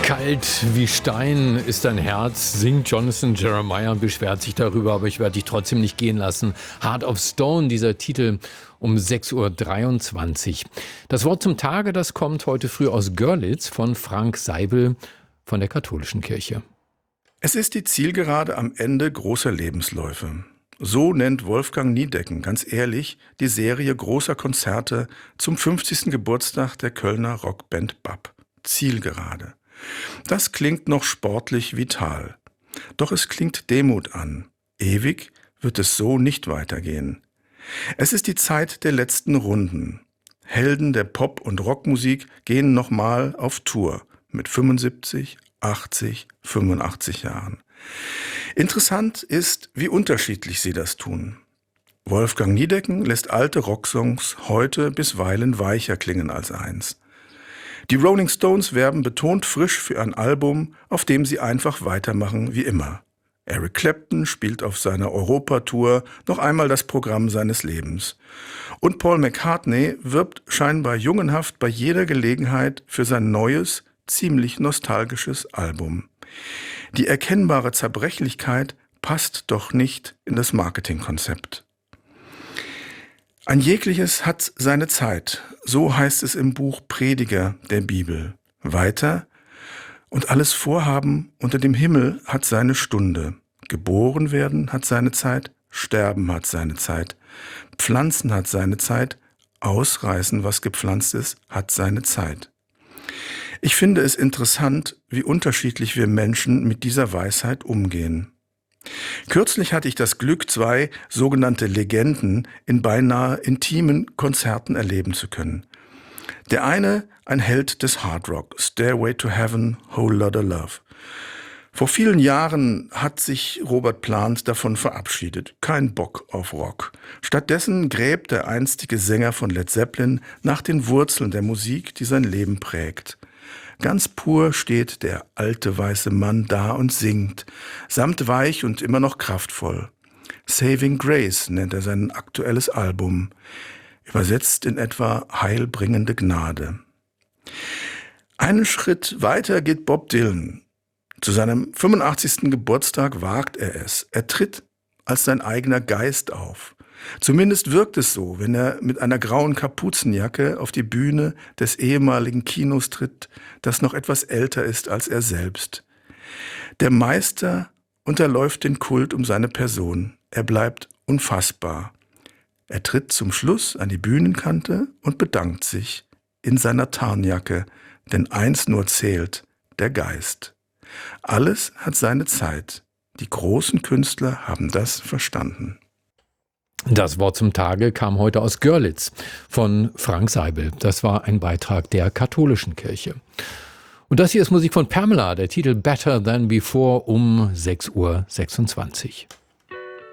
Kalt wie Stein ist dein Herz, singt Jonathan Jeremiah und beschwert sich darüber, aber ich werde dich trotzdem nicht gehen lassen. Heart of Stone, dieser Titel um 6:23 Uhr. Das Wort zum Tage, das kommt heute früh aus Görlitz von Frank Seibel von der Katholischen Kirche. Es ist die Zielgerade am Ende großer Lebensläufe. So nennt Wolfgang Niedecken ganz ehrlich die Serie großer Konzerte zum 50. Geburtstag der Kölner Rockband BAP. Zielgerade. Das klingt noch sportlich vital. Doch es klingt Demut an. Ewig wird es so nicht weitergehen. Es ist die Zeit der letzten Runden. Helden der Pop- und Rockmusik gehen nochmal auf Tour mit 75, 80, 85 Jahren. Interessant ist, wie unterschiedlich sie das tun. Wolfgang Niedecken lässt alte Rocksongs heute bisweilen weicher klingen als einst. Die Rolling Stones werben betont frisch für ein Album, auf dem sie einfach weitermachen wie immer. Eric Clapton spielt auf seiner Europatour noch einmal das Programm seines Lebens. Und Paul McCartney wirbt scheinbar jungenhaft bei jeder Gelegenheit für sein neues, ziemlich nostalgisches Album. Die erkennbare Zerbrechlichkeit passt doch nicht in das Marketingkonzept. Ein jegliches hat seine Zeit, so heißt es im Buch Prediger der Bibel. Weiter: Und alles Vorhaben unter dem Himmel hat seine Stunde. Geboren werden hat seine Zeit, sterben hat seine Zeit, pflanzen hat seine Zeit, ausreißen, was gepflanzt ist, hat seine Zeit. Ich finde es interessant, wie unterschiedlich wir Menschen mit dieser Weisheit umgehen. Kürzlich hatte ich das Glück, 2 sogenannte Legenden in beinahe intimen Konzerten erleben zu können. Der eine, ein Held des Hard Rock, Stairway to Heaven, Whole Lotta Love. Vor vielen Jahren hat sich Robert Plant davon verabschiedet. Kein Bock auf Rock. Stattdessen gräbt der einstige Sänger von Led Zeppelin nach den Wurzeln der Musik, die sein Leben prägt. Ganz pur steht der alte weiße Mann da und singt, samtweich und immer noch kraftvoll. Saving Grace nennt er sein aktuelles Album, übersetzt in etwa heilbringende Gnade. Einen Schritt weiter geht Bob Dylan. Zu seinem 85. Geburtstag wagt er es. Er tritt als sein eigener Geist auf. Zumindest wirkt es so, wenn er mit einer grauen Kapuzenjacke auf die Bühne des ehemaligen Kinos tritt, das noch etwas älter ist als er selbst. Der Meister unterläuft den Kult um seine Person. Er bleibt unfassbar. Er tritt zum Schluss an die Bühnenkante und bedankt sich in seiner Tarnjacke, denn eins nur zählt: der Geist. Alles hat seine Zeit. Die großen Künstler haben das verstanden. Das Wort zum Tage kam heute aus Görlitz von Frank Seibel. Das war ein Beitrag der Katholischen Kirche. Und das hier ist Musik von Pamela, der Titel Better Than Before um 6:26 Uhr.